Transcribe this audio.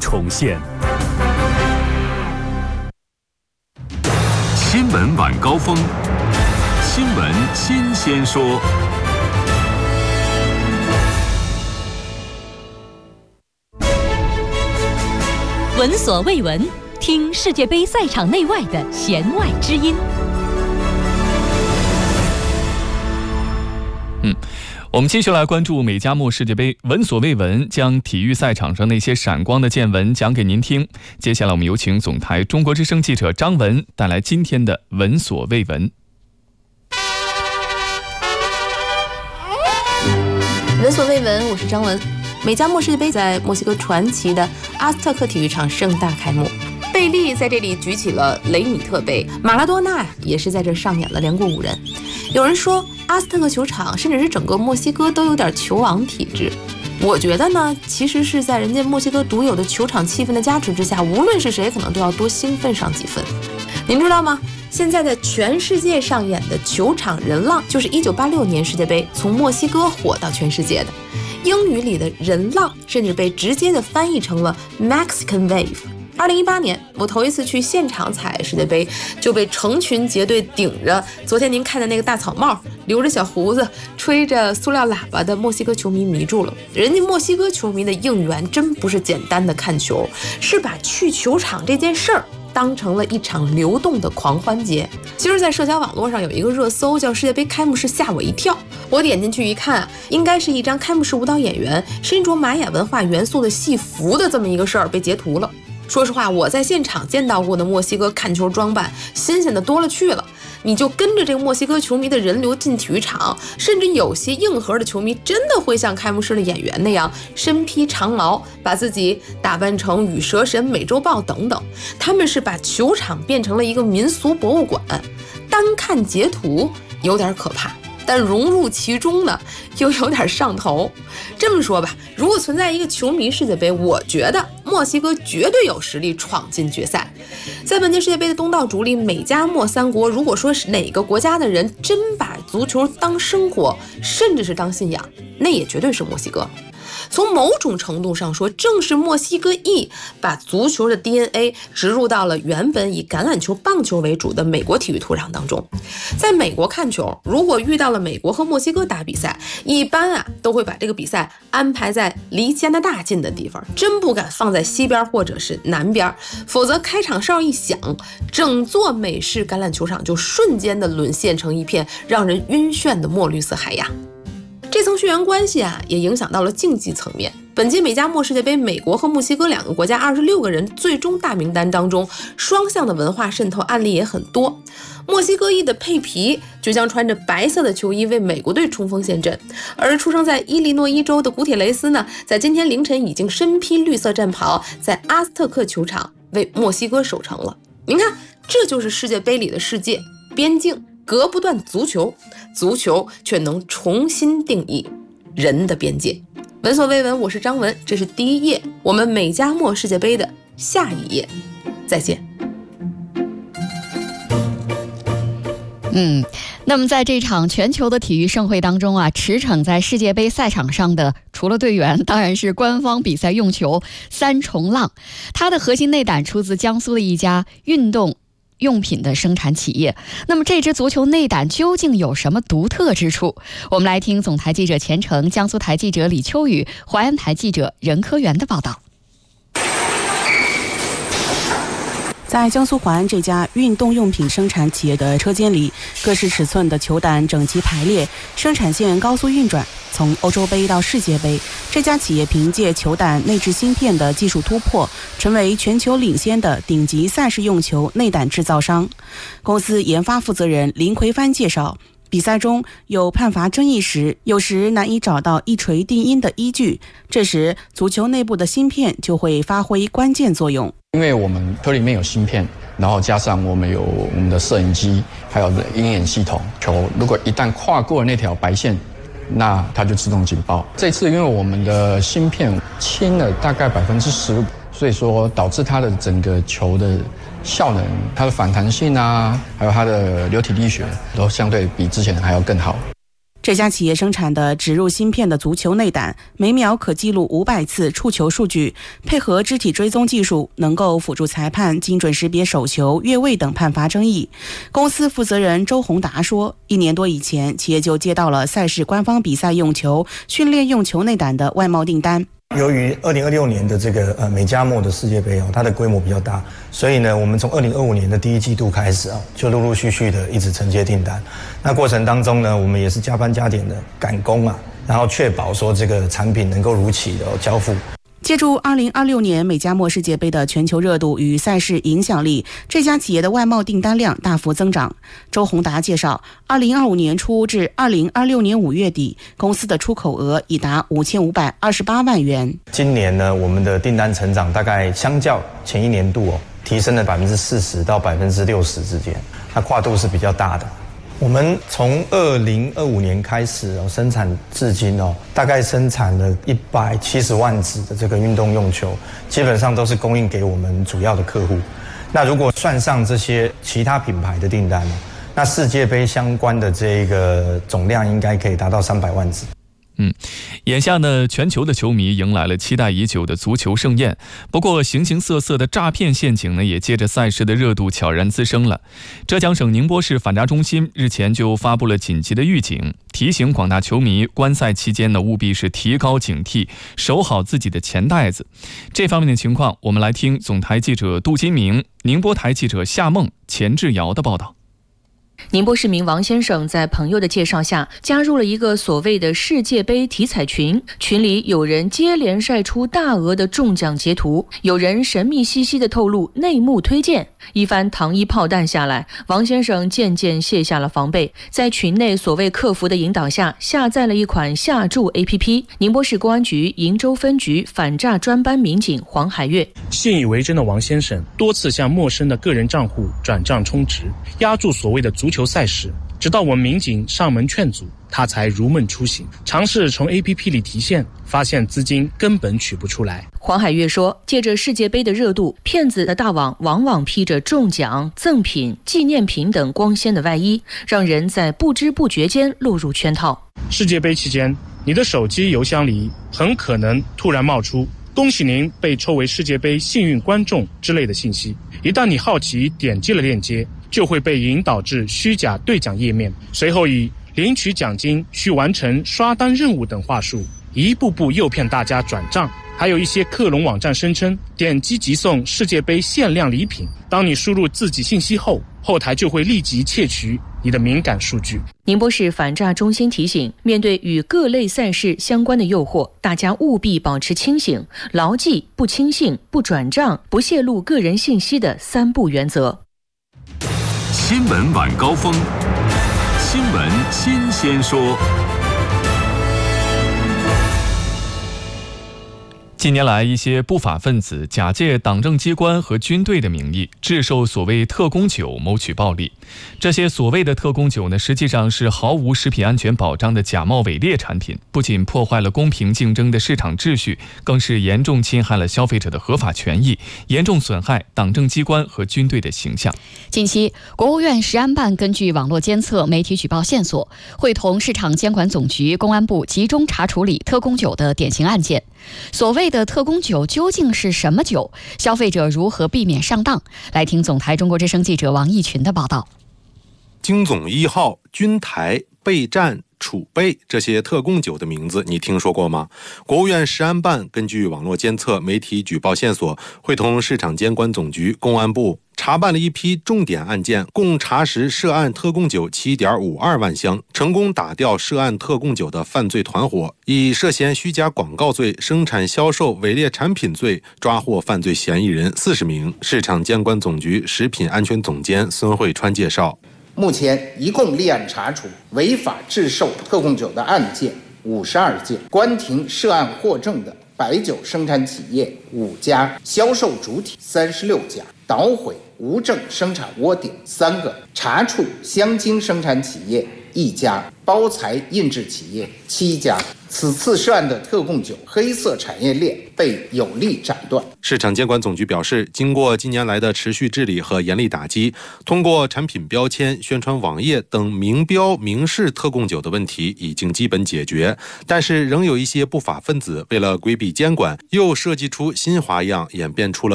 重现。 新闻晚高峰，新闻新鲜说。 闻所未闻，听世界杯赛场内外的弦外之音。 我们继续来关注美加墨世界杯，闻所未闻，将体育赛场上那些闪光的见闻讲给您听。接下来我们有请总台中国之声记者张文带来今天的闻所未闻。 闻所未闻，我是张文。美加墨世界杯在墨西哥传奇的阿斯特克体育场盛大开幕，贝利在这里举起了雷米特杯，马拉多纳也是在这上演了连过5人。有人说阿斯特克球场甚至是整个墨西哥都有点球王体质，我觉得呢，其实是在人家墨西哥独有的球场气氛的加持之下，无论是谁可能都要多兴奋上几分。您知道吗？现在在全世界上演的球场人浪，就是1986年世界杯从墨西哥火到全世界的。英语里的人浪甚至被直接的翻译成了 Mexican Wave。2018年，我头一次去现场踩世界杯，就被成群结队顶着昨天您看的那个大草帽、留着小胡子、吹着塑料喇叭的墨西哥球迷迷住了。人家墨西哥球迷的应援真不是简单的看球，是把去球场这件事儿当成了一场流动的狂欢节。其实在社交网络上有一个热搜叫世界杯开幕式吓我一跳，我点进去一看，应该是一张开幕式舞蹈演员身着玛雅文化元素的戏服的这么一个事儿被截图了。说实话，我在现场见到过的墨西哥看球装扮新鲜的多了去了，你就跟着这个墨西哥球迷的人流进体育场，甚至有些硬核的球迷真的会像开幕式的演员那样身披长矛，把自己打扮成羽蛇神、美洲豹等等。他们是把球场变成了一个民俗博物馆，单看截图有点可怕，但融入其中呢又有点上头。这么说吧，如果存在一个球迷世界杯，我觉得墨西哥绝对有实力闯进决赛。在本届世界杯的东道主里，美加墨三国，如果说是哪个国家的人真把足球当生活，甚至是当信仰，那也绝对是墨西哥。从某种程度上说，正是墨西哥裔把足球的 DNA 植入到了原本以橄榄球、棒球为主的美国体育土壤当中。在美国看球，如果遇到了美国和墨西哥打比赛，一般都会把这个比赛安排在离加拿大近的地方，真不敢放在西边或者是南边，否则开场哨一响，整座美式橄榄球场就瞬间的沦陷成一片让人晕眩的墨绿色海洋。这层血缘关系也影响到了竞技层面。本届美加墨世界杯，美国和墨西哥2个国家26个人最终大名单当中，双向的文化渗透案例也很多。墨西哥裔的佩皮就将穿着白色的球衣为美国队冲锋陷阵，而出生在伊利诺伊州的古铁雷斯呢，在今天凌晨已经身披绿色战袍，在阿斯特克球场为墨西哥守城了。您看，这就是世界杯里的世界，边境隔不断足球，足球却能重新定义人的边界。闻所未闻，我是张文，这是第一页，我们美加墨世界杯的下一页，再见。 那么在这场全球的体育盛会当中驰骋在世界杯赛场上的除了队员，当然是官方比赛用球三重浪。它的核心内胆出自江苏的一家运动用品的生产企业。那么这支足球内胆究竟有什么独特之处？我们来听总台记者钱程、江苏台记者李秋雨、淮安台记者任科元的报道。 在江苏淮安这家运动用品生产企业的车间里，各式尺寸的球胆整齐排列，生产线高速运转。从欧洲杯到世界杯，这家企业凭借球胆内置芯片的技术突破，成为全球领先的顶级赛事用球内胆制造商。公司研发负责人林奎帆介绍，比赛中有判罚争议时，有时难以找到一锤定音的依据，这时足球内部的芯片就会发挥关键作用。 因为我们车里面有芯片，然后加上我们有我们的摄影机，还有鹰眼系统，球如果一旦跨过那条白线，那它就自动警报。这次因为我们的芯片轻了大概15%，所以说导致它的整个球的效能、它的反弹性还有它的流体力学都相对比之前还要更好。 这家企业生产的植入芯片的足球内胆，每秒可记录500次触球数据，配合肢体追踪技术，能够辅助裁判精准识别手球、越位等判罚争议。公司负责人周宏达说，1年多以前，企业就接到了赛事官方比赛用球、训练用球内胆的外贸订单。 由于2026年的这个美加墨的世界杯它的规模比较大，所以呢，我们从2025年的第1季度开始就陆陆续续的一直承接订单。那过程当中呢，我们也是加班加点的赶工然后确保说这个产品能够如期的交付。 借助2026年美加墨世界杯的全球热度与赛事影响力，这家企业的外贸订单量大幅增长。周宏达介绍，2025年初至2026年5月底，公司的出口额已达5528万元。 今年呢，我们的订单成长大概相较前一年度提升了40%到60%之间，它跨度是比较大的。我们从2025年开始生产至今大概生产了170万只的这个运动用球，基本上都是供应给我们主要的客户。那如果算上这些其他品牌的订单那世界杯相关的这个总量应该可以达到300万只。 眼下呢，全球的球迷迎来了期待已久的足球盛宴。不过，形形色色的诈骗陷阱呢，也借着赛事的热度悄然滋生了。浙江省宁波市反诈中心日前就发布了紧急的预警，提醒广大球迷观赛期间呢，务必是提高警惕，守好自己的钱袋子。这方面的情况，我们来听总台记者杜金明、宁波台记者夏梦、钱志尧的报道。 宁波市民王先生在朋友的介绍下加入了一个所谓的世界杯体彩群，群里有人接连晒出大额的中奖截图，有人神秘兮兮地透露内幕推荐。一番糖衣炮弹下来，王先生渐渐卸下了防备，在群内所谓客服的引导下，下载了一款下注 APP。 宁波市公安局鄞州分局反诈专班民警黄海月， 信以为真的王先生多次向陌生的个人账户转账充值，押注所谓的足球赛事，直到我们民警上门劝阻，他才如梦初醒，尝试从 APP 里提现，发现资金根本取不出来。 黄海月说，借着世界杯的热度，骗子的大网往往披着中奖、赠品、纪念品等光鲜的外衣，让人在不知不觉间落入圈套。 世界杯期间，你的手机邮箱里很可能突然冒出恭喜您被抽为世界杯幸运观众之类的信息，一旦你好奇点击了链接，就会被引导至虚假兑奖页面，随后以领取奖金、需完成刷单任务等话术，一步步诱骗大家转账。还有一些克隆网站声称点击即送世界杯限量礼品，当你输入自己信息后，后台就会立即窃取你的敏感数据。 宁波市反诈中心提醒，面对与各类赛事相关的诱惑，大家务必保持清醒，牢记不轻信、不转账、不泄露个人信息的3不原则。 新闻晚高峰，新闻新鲜说。 近年来，一些不法分子假借党政机关和军队的名义，制售所谓特供酒谋取暴利。这些所谓的特供酒呢，实际上是毫无食品安全保障的假冒伪劣产品，不仅破坏了公平竞争的市场秩序，更是严重侵害了消费者的合法权益，严重损害党政机关和军队的形象。 近期，国务院食安办根据网络监测、媒体举报线索，会同市场监管总局、公安部集中查处理特供酒的典型案件。所谓的特供酒究竟是什么酒？消费者如何避免上当？来听总台中国之声记者王义群的报道。 京总1号、君台、备战、储备这些特供酒的名字你听说过吗？国务院食安办根据网络监测、媒体举报线索，会同市场监管总局、公安部查办了一批重点案件，共查实涉案特供酒 7.52 万箱，成功打掉涉案特供酒的犯罪团伙，以涉嫌虚假广告罪、生产销售伪劣产品罪抓获犯罪嫌疑人40名。市场监管总局食品安全总监孙慧川介绍， 目前一共立案查处违法制售特供酒的案件52件，关停涉案获证的白酒生产企业5家，销售主体36家，捣毁无证生产窝点3个，查处香精生产企业1家， 包材印制企业7家。此次涉案的特供酒黑色产业链被有力斩断。 市场监管总局表示，经过近年来的持续治理和严厉打击，通过产品标签、宣传网页等明标明示特供酒的问题已经基本解决，但是仍有一些不法分子为了规避监管，又设计出新花样，演变出了